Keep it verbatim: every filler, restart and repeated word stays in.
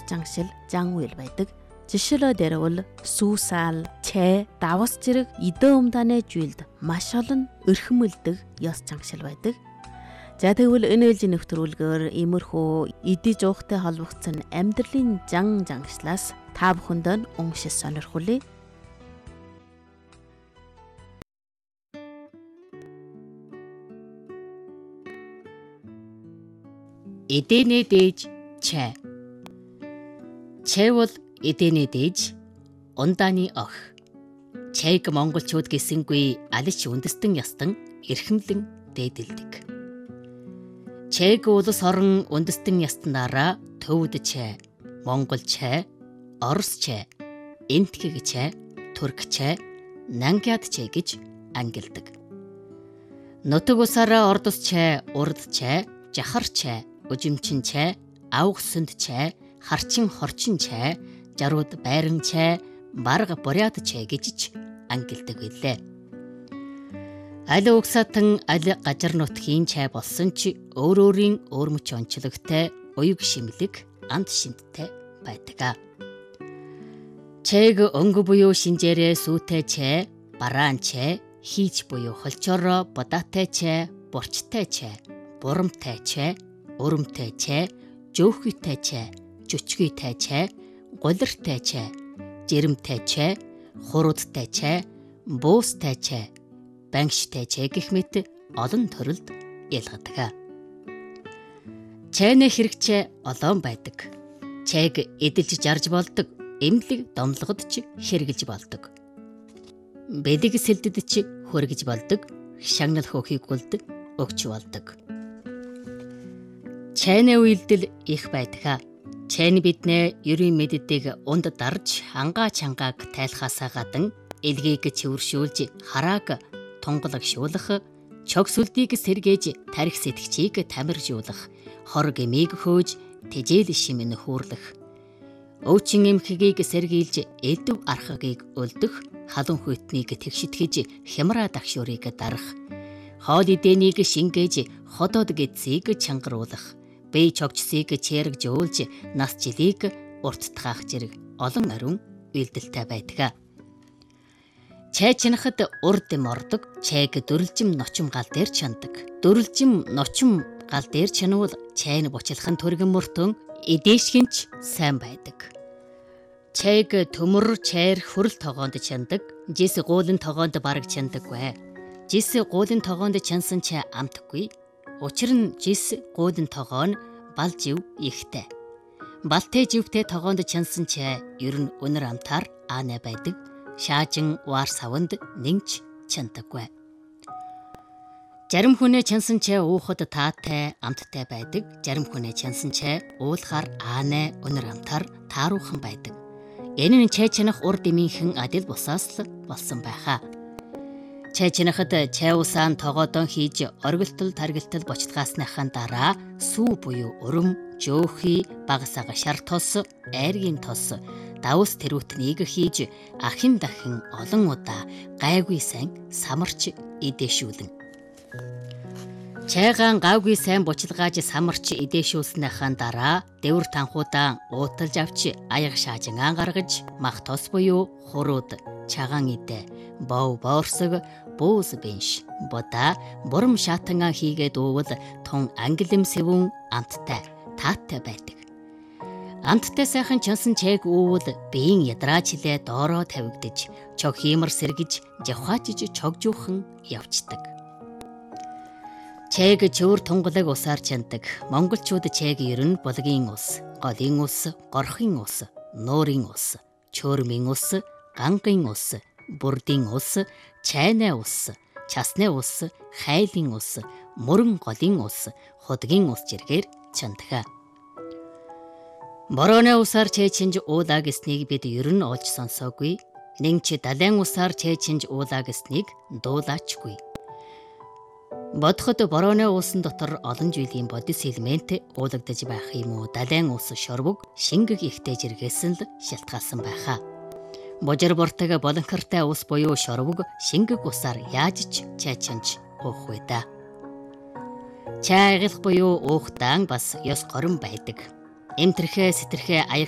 зангшил зан үйл байдаг. Жишээлбэл бол сүүсаал, чай, давас зэрэг эдэн умдааны жилд маш олон өрхмөлдөг ёс зангшил байдаг. За тэгвэл энэ ээлжийн нэвтрүүлгээр иймэрхүү эдий жуухтай холбогдсон амьдралын зан зангшлаас та бүхэнд уншиж сонирхуулъя. Эдэний дээж чай. Чай бол эдэний дээж, ундааны ох. Чайг монголчууд гэсэнгүй алич үндэстэн ястан эрхэмлэн дээдэлдэг. Чайг улс орон үндэстэн ястанаараа төвд чай, монгол чай, орос чай, энтхэг чай, турк чай, нангяд чай гэж ангилдаг. Нутаг усаараа ордос чай, урд чай, жахар чай, ужимчин чай, авх сүнд чай, харчин хорчин чай, жарууд байран чай, барга буряд чай гэж ангилдаг билээ. Аль угсаатан аль гажар нутгийн чай болсон ч өөр өөрийн өөр мөч онцлогтой, уяг шимлэг, амт шинттэй байдаг. Чайг өнгө буюу шинжээрээ сүүтэй чай, бараан чай, хийж буюу холчороо бодаатай чай, бурчтай чай, бурамтай чай, өрөмтэй чай, жөөхүйтэй чай, жүчгүйтэй чай, гулиртай чай, жирэмтэй чай, хуруудтай чай, буустай чай, бангштай чай гэх мэт олон төрөлд ялгадаг. Чайны хэрэгцээ олон байдаг. Чайг эдэлж жарж болдог, эмнэлэг домлогод ч хэрглэж болдог. Бэлэг сэлдэд ч хөргөж болдог, шагнал хөөхийг гүлд өгч болдог. Чайны үйлдэл их байдаг. Чайны биднээ ерийн мэддэг унд дарж ангаа чангааг тайлхаасаа гадан элгийг цэвэршүүлж харааг тунгалагшуулах, чог сүлдийг сэргээж тарих сэтгчийг тамиржуулах, хор гэмийг хөөж тэжээл шимэн хүүрлэх, өвчин эмхэгийг сэргийлж элдв архагийг өлдөх, халуун хүйтнийг тэгшитгэж хямраа дагшуурыг дарах, хоол эдэнийг шингээж ходоод гэдсийг чангаруулах, бие чогчсыг чэрэг жуулж нас жилийг урттгаах зэрэг олон ариун үйлдэлтэй байдаг. Чай чинахад урд мордог, чайг дөрөлжим ночим гал дээр чандаг. Дөрөлжим ночим гал дээр чанвал чайны бучлахын төргөн мөртөн эдээшгэнч сайн байдаг. Чайг төмөр чайр хөрөл тогоонд чандаг, жис гуулын тогоонд бараг чандаггүй. Жис гуулын тогоонд чансан чай амтгүй. Учир нь жис гуулын тогоо нь бал жив ихтэй. Балтай живтэй тогоонд чансан чай ер нь өнөр амтаар аанай байдаг. Шаажин вар савнд нэгч чандаггүй. Зарим хүнээ чансан чай уухад таатай, амттай байдаг. Зарим хүнээ чансан чай уулахаар аанай, өнөр амтаар тааруuхан байдаг. Энэ нь чай чинах урд эмийнхэн адил бусаас л болсон байхаа. Чай чинахад чай усаан тогоодон хийж оргилтол таргилтал бочлогоосныхаа дараа сүү буюу өрөм, жөөхий, багасаага шар тос, айргийн тос, давс тэрүүтнийг хийж ахин дахин олон удаа гайгүй сайн самарч эдээшүүлэн. Чайгаан гайгүй сайн бочлогоож самарч эдээшүүлснийхаа дараа дэвэр танхуудаа ууталж авч аяг шаажин гаргаж мах тос буюу хурууд, чагаан идэ, бов боорсог, буус бенш, бода, бурам шатангаа хийгээд уувал тун ангилэм сэвүүн амттай, тааттай байдаг. Амттай сайхан чансан чайг уувал биеийн ядрааж хилээ доороо тавигдаж, чог хиймэр сэргэж, жавхаачиж чогжуухан явцдаг. Чайг чөөр тунгалаг усаар чандаг. Монголчууд чайг ер нь булгийн ус, голын ус, горхын ус, нуурын ус, чөөрмийн ус, гангийн ус, бүрдийн ус, чайны ус, часны ус, хайлын ус, мөрөн голын ус, худгийн ус зэргээр чандаг. Борооны усаар чай чинж уулаа гэснийг бид ер нь олж сонсоогүй. Нэгч далайн усаар чай чинж уулаа гэснийг дуулаачгүй. Бодоход борооны уусан дотор олон жилийн бодис элемент уулагдаж байх юм уу? Далайн ус шорвог шингэг ихтэй жиргээсэн л шалтгаалсан байхаа. Божир бортог болонхортой ус буюу шорвог шингэг усаар яаж ч чай чинж уух вэ да. Чай агилах буюу уухтаан бас ёс горон байдаг. Эмтэрхээ сэтэрхээ аяг